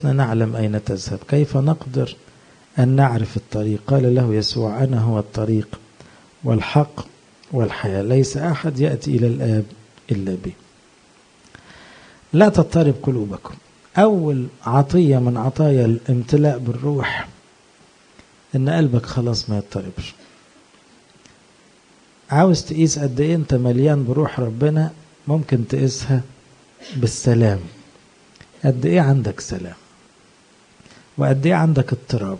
نعلم أين تذهب، كيف نقدر أن نعرف الطريق؟ قال له يسوع: أنا هو الطريق والحق والحياة، ليس أحد يأتي إلى الآب إلا بي. لا تضطرب قلوبكم. أول عطية من عطايا الامتلاء بالروح إن قلبك خلاص ما يضطربش. عاوز تقيس قد إيه أنت مليان بروح ربنا؟ ممكن تقيسها بالسلام. قد إيه عندك سلام، وقد إيه عندك اضطراب،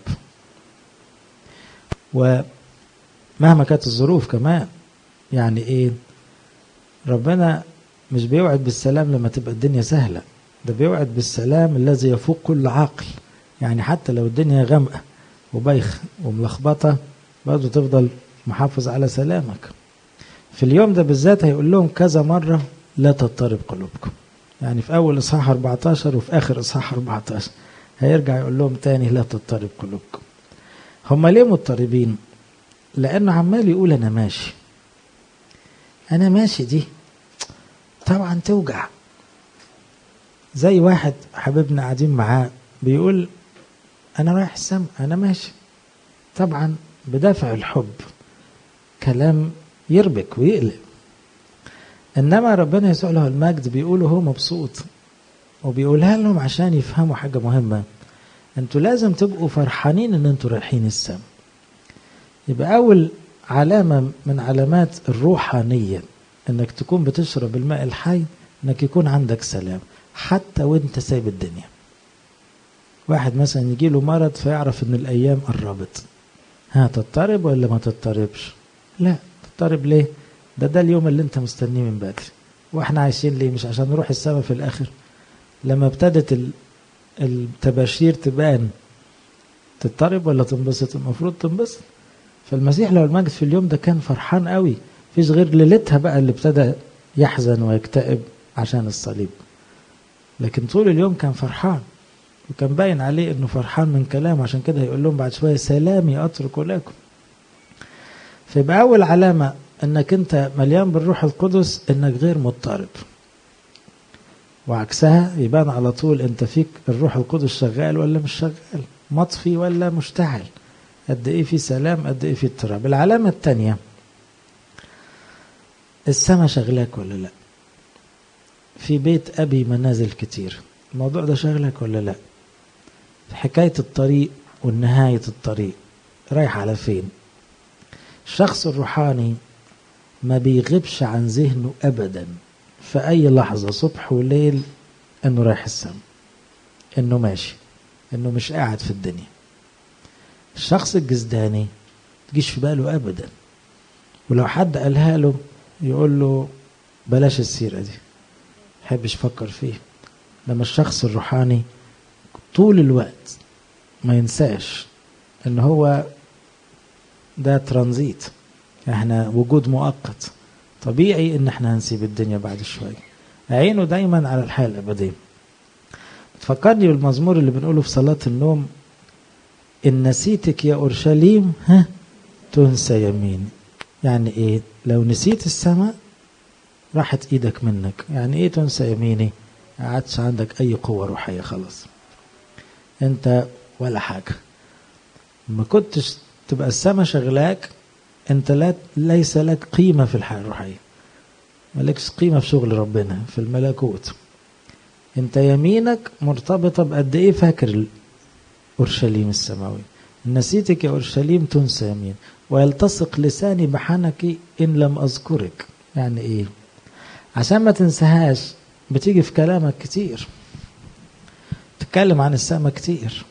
ومهما كانت الظروف كمان. يعني إيه؟ ربنا مش بيوعد بالسلام لما تبقى الدنيا سهلة، ده بيوعد بالسلام الذي يفوق كل عقل. يعني حتى لو الدنيا غامقة وبايخة وملخبطة برضو تفضل محافظ على سلامك. في اليوم ده بالذات هيقول لهم كذا مرة: لا تضطرب قلوبكم. يعني في أول إصحاح 14 وفي آخر إصحاح 14 هيرجع يقول لهم تاني: لا تضطرب قلوبكم. هم ليه مضطربين؟ لأنه عمال يقول أنا ماشي. أنا ماشي دي طبعا توجع. زي واحد حبيبنا قاعدين معاه بيقول أنا رايح السما، أنا ماشي. طبعا بدافع الحب كلام يربك ويقلق. إنما ربنا يسوع له المجد بيقوله هو مبسوط، وبيقولها لهم عشان يفهموا حاجة مهمة: أنتوا لازم تبقوا فرحانين إن أنتوا رايحين السما. يبقى أول علامة من علامات الروحانية إنك تكون بتشرب الماء الحي إنك يكون عندك سلام حتى وإنت سايب الدنيا. واحد مثلا يجيله مرض فيعرف إن الأيام قربت، تضطرب ولا ما تضطربش؟ لا تضطرب. ليه؟ ده اليوم اللي انت مستنيه من بدري. واحنا عايشين ليه؟ مش عشان نروح السما في الآخر؟ لما ابتدت التباشير تبان تضطرب ولا تنبسط؟ المفروض تنبسط. فالمسيح لو المجد في اليوم ده كان فرحان قوي، فيش غير ليلتها بقى اللي ابتدى يحزن ويكتئب عشان الصليب. لكن طول اليوم كان فرحان، وكان باين عليه انه فرحان من كلامه. عشان كده هيقول لهم بعد شوية: سلامي اترك لكم. فيبقى اول علامة انك انت مليان بالروح القدس انك غير مضطرب، وعكسها يبان على طول انت فيك الروح القدس شغال ولا مش شغال، مطفي ولا مشتعل، قد ايه في سلام، قد ايه في اضطراب. العلامة التانية: السما شغلاك ولا لا؟ في بيت ابي منازل كتير، الموضوع ده شغلك ولا لا؟ في حكاية الطريق والنهاية الطريق رايح على فين؟ الشخص الروحاني ما بيغيبش عن ذهنه ابدا في اي لحظة صبح وليل انه رايح السما، انه ماشي، انه مش قاعد في الدنيا. الشخص الجسداني تجيش في باله ابدا، ولو حد قالها له يقول له بلاش السيرة دي، يحبش يفكر فيه. لما الشخص الروحاني طول الوقت ما ينساش ان هو ده ترانزيت، احنا وجود مؤقت، طبيعي ان احنا هنسيب الدنيا بعد شوية. عينه دايما على الحياة الأبدية. تفكرني بالمزمور اللي بنقوله في صلاة النوم: إن نسيتك يا أورشليم تنسى يميني. يعني إيه؟ لو نسيت السماء راحت إيدك منك. يعني إيه تنسى يميني؟ عادش عندك أي قوة روحية، خلاص أنت ولا حاجة. ما كنتش تبقى السماء شغلاك، أنت ليس لك قيمة في الحياة الروحية، مالكش قيمة في شغل ربنا في الملكوت. أنت يمينك مرتبطة بقد إيه فاكر أورشليم السماوي. نسيتك يا أورشليم تنسى يمين، ويلتصق لساني بحنك إن لم أذكرك. يعني إيه؟ عشان ما تنساهاش بتيجي في كلامك كتير، تتكلم عن السماء كتير،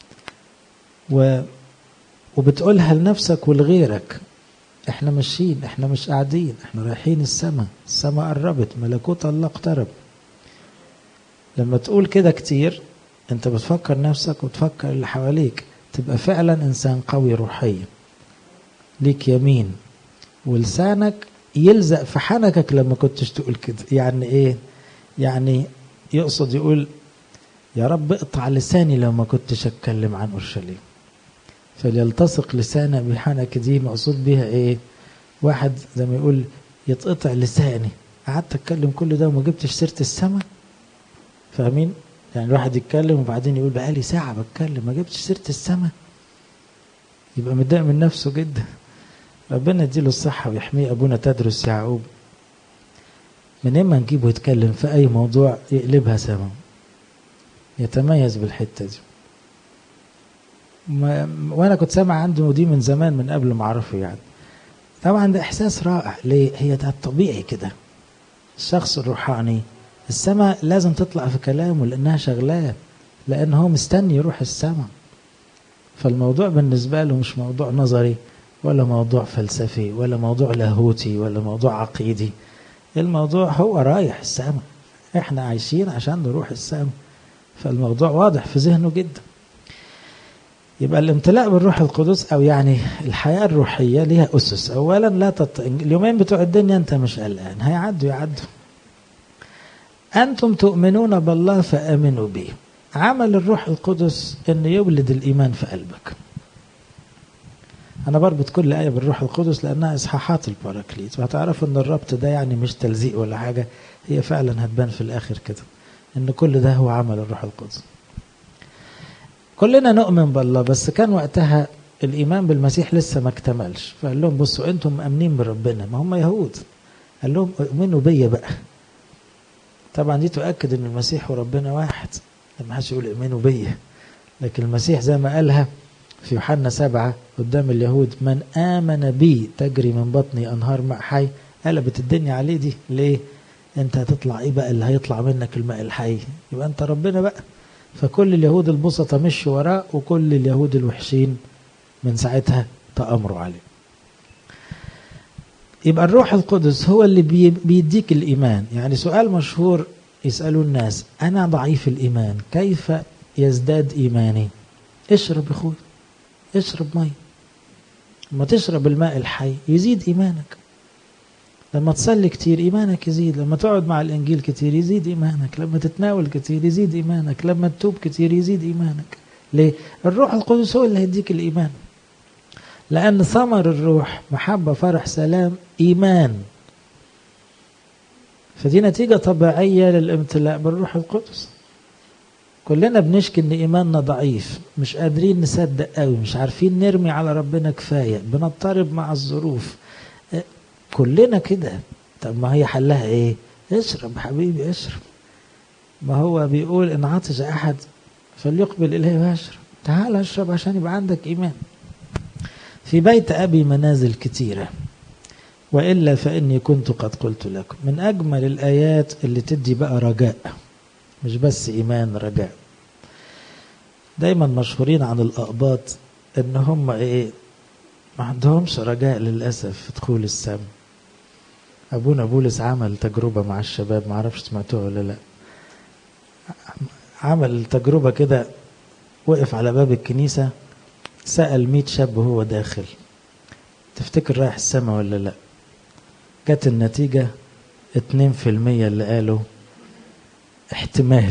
وبتقولها لنفسك ولغيرك: احنا ماشيين، احنا مش قاعدين، احنا رايحين السماء، السماء قربت، ملكوت الله اقترب. لما تقول كده كتير انت بتفكر نفسك وتفكر اللي حواليك، تبقى فعلا انسان قوي روحيا، ليك يمين، ولسانك يلزق في حنكك لما كنتش تقول كده. يعني ايه؟ يعني يقصد يقول: يا رب اقطع لساني لو ما كنتش اتكلم عن اورشليم. فليلتصق لسانك بحنك، دي مقصود بيها ايه؟ واحد زي ما يقول يتقطع لساني، قعدت اتكلم كل ده وما جبتش سيرة السماء. فاهمين؟ يعني الواحد يتكلم وبعدين يقول بقالي ساعة بتكلم ما جبتش سيرة السماء، يبقى متضايق من نفسه جدا. ربنا يديله الصحة ويحميه. أبونا تدرس يعقوب من إما نجيبه يتكلم في أي موضوع يقلبها سما، يتميز بالحتة دي. وأنا كنت سامع عنده دي من زمان من قبل ما أعرفه يعني. طبعا ده إحساس رائع. ليه؟ هي ده الطبيعي كده. الشخص الروحاني السما لازم تطلع في كلامه لأنها شغلاه، لأن هو مستني يروح السما. فالموضوع بالنسبة له مش موضوع نظري ولا موضوع فلسفي ولا موضوع لاهوتي ولا موضوع عقيدي. الموضوع هو رايح السما، احنا عايشين عشان نروح السما. فالموضوع واضح في ذهنه جدا. يبقى الامتلاء بالروح القدس او يعني الحياة الروحية ليها أسس. اولا لا اليومين بتوع الدنيا انت مش قلقان، هيعدوا. انتم تؤمنون بالله فآمنوا به. عمل الروح القدس ان يولد الايمان في قلبك. انا بربط كل آية بالروح القدس لانها اصحاحات الباراكليت، وهتعرفوا ان الربط ده يعني مش تلزيق ولا حاجة، هي فعلا هتبان في الاخر كده ان كل ده هو عمل الروح القدس. كلنا نؤمن بالله، بس كان وقتها الايمان بالمسيح لسه ما اكتملش، فقال لهم بصوا انتم مؤمنين بربنا، ما هم يهود، قال لهم اؤمنوا بيا بقى. طبعا دي تؤكد ان المسيح وربنا واحد، لما حدش يقول اؤمنوا بيا. لكن المسيح زي ما قالها في يوحنا 7 قدام اليهود، من آمن بي تجري من بطني أنهار ماء حي. قلبت الدنيا عليه دي. ليه؟ انت هتطلع ايه بقى اللي هيطلع منك الماء الحي؟ يبقى انت ربنا بقى. فكل اليهود البسطة مشوا وراه، وكل اليهود الوحشين من ساعتها تأمروا عليه. يبقى الروح القدس هو اللي بيديك الإيمان. يعني سؤال مشهور يسألوا الناس، أنا ضعيف الإيمان كيف يزداد إيماني؟ اشرب يا أخوي، اشرب مي. لما تشرب الماء الحي يزيد إيمانك. لما تصلي كتير إيمانك يزيد. لما تقعد مع الإنجيل كتير يزيد إيمانك. لما تتناول كتير يزيد إيمانك. لما تتوب كتير يزيد إيمانك. ليه؟ الروح القدس هو اللي هيديك الإيمان. لأن ثمر الروح محبة فرح سلام إيمان. فدي نتيجة طبيعية للامتلاء بالروح القدس. كلنا بنشكي ان ايماننا ضعيف، مش قادرين نصدق قوي، مش عارفين نرمي على ربنا كفاية، بنضطرب مع الظروف. كلنا كده. طب ما هي حلها ايه؟ اشرب حبيبي اشرب. ما هو بيقول ان عطش احد فليقبل اليه واشرب. تعال اشرب عشان يبقى عندك ايمان. في بيت ابي منازل كتيرة، وإلا فإني كنت قد قلت لكم. من أجمل الآيات اللي تدي بقى رجاء، مش بس إيمان، رجاء. دايما مشهورين عن الأقباط إن هم إيه؟ ما عندهمش رجاء للأسف في دخول السماء. أبونا بولس عمل تجربة مع الشباب، ما عرفش سمعتوها ولا لا. عمل تجربة كده، وقف على باب الكنيسة سأل 100 شاب وهو داخل، تفتكر رايح السماء ولا لا؟ كانت النتيجة 2% اللي قالوا احتمال.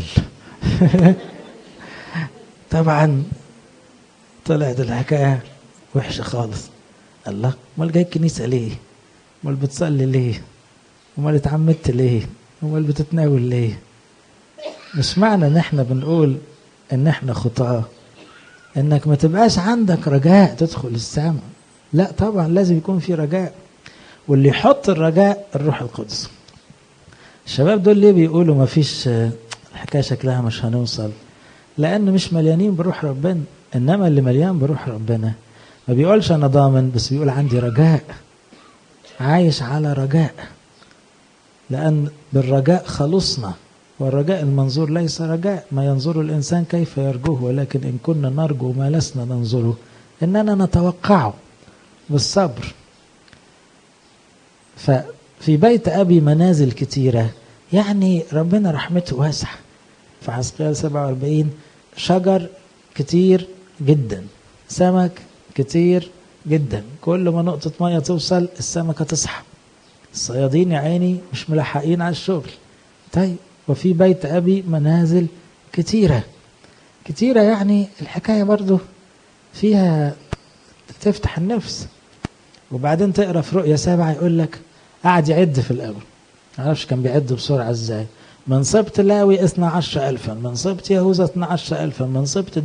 طبعا طلعت الحكاية وحشة خالص. الله، امال جاي الكنيسة ليه؟ امال بتصلي ليه؟ امال اتعمدت ليه؟ امال بتتناول ليه؟ مش معنى ان احنا بنقول ان احنا خطاة انك ما تبقاش عندك رجاء تدخل السماء. لا طبعا لازم يكون في رجاء، واللي يحط الرجاء الروح القدس. الشباب دول ليه بيقولوا ما فيش الحكاية شكلها مش هنوصل؟ لأن مش مليانين بروح ربنا. إنما اللي مليان بروح ربنا ما بيقولش أنا ضامن، بس بيقول عندي رجاء، عايش على رجاء. لأن بالرجاء خلصنا، والرجاء المنظور ليس رجاء. ما ينظر الإنسان كيف يرجوه، ولكن إن كنا نرجو ما لسنا ننظره إننا نتوقعه بالصبر. ففي بيت أبي منازل كتيرة، يعني ربنا رحمته واسعة. في حزقيال 47 شجر كتير جدا، سمك كتير جدا، كل ما نقطة مية توصل السمكة تصحى. الصيادين يا عيني مش ملحقين على الشغل. طيب وفي بيت أبي منازل كتيرة كتيرة، يعني الحكاية برضو فيها تفتح النفس. وبعدين تقرأ في رؤية 7 يقول لك قاعد يعد في الأول، معرفش كان بيعد بسرعة ازاي، من سبط لاوي 12,000، من سبط يهوذا 12,000، من سبط